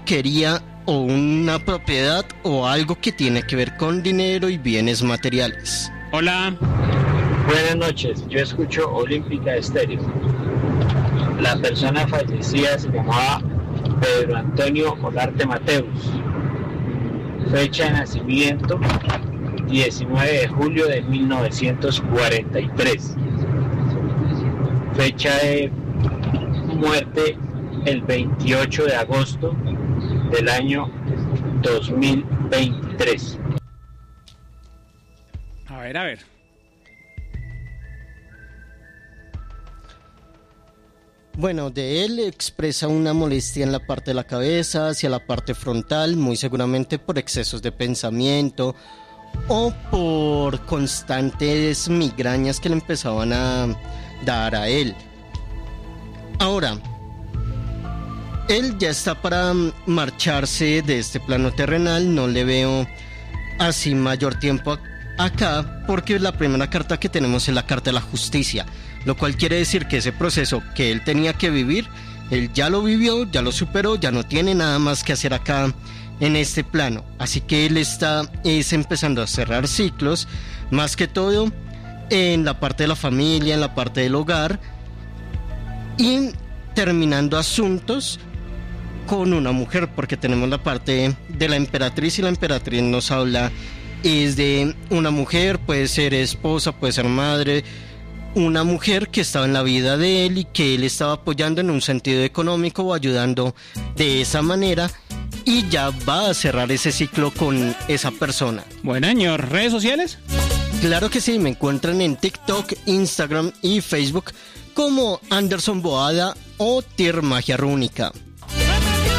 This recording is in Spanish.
quería o una propiedad o algo que tiene que ver con dinero y bienes materiales. Hola. Buenas noches, yo escucho Olímpica Estéreo. La persona fallecida se llamaba Pedro Antonio Olarte Mateus. Fecha de nacimiento 19 de julio de 1943. Fecha de muerte el 28 de agosto del año 2023. A ver. Bueno, de él expresa una molestia en la parte de la cabeza, hacia la parte frontal, muy seguramente por excesos de pensamiento o por constantes migrañas que le empezaban a dar a él. Ahora, él ya está para marcharse de este plano terrenal, no le veo así mayor tiempo acá, porque la primera carta que tenemos es la carta de la justicia, lo cual quiere decir que ese proceso que él tenía que vivir, él ya lo vivió, ya lo superó, ya no tiene nada más que hacer acá en este plano. Así que él está empezando a cerrar ciclos, más que todo en la parte de la familia, en la parte del hogar, y terminando asuntos con una mujer, porque tenemos la parte de la emperatriz, y la emperatriz nos habla es de una mujer, puede ser esposa, puede ser madre, una mujer que estaba en la vida de él y que él estaba apoyando en un sentido económico o ayudando de esa manera, y ya va a cerrar ese ciclo con esa persona. Buen año. ¿Redes sociales? Claro que sí, me encuentran en TikTok, Instagram y Facebook como Anderson Boada o Tier Magia Rúnica.